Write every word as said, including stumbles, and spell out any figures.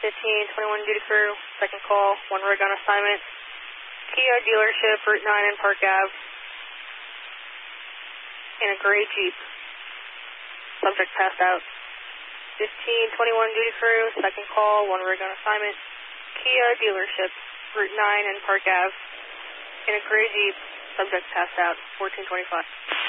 fifteen twenty-one duty crew, second call, one rig on assignment. Kia dealership, Route nine and Park Ave. In a gray Jeep. Subject passed out. fifteen twenty-one duty crew, second call, one rig on assignment. Kia dealership, Route nine and Park Ave. In a gray Jeep, subject passed out, fourteen twenty-five.